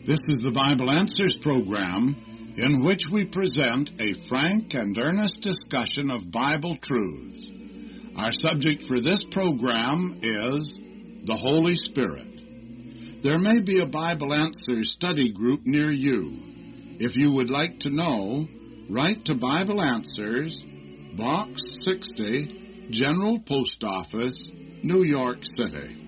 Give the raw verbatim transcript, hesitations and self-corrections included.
This is the Bible Answers program, in which we present a frank and earnest discussion of Bible truths. Our subject for this program is the Holy Spirit. There may be a Bible Answers study group near you. If you would like to know, write to Bible Answers, Box sixty, General Post Office, New York City.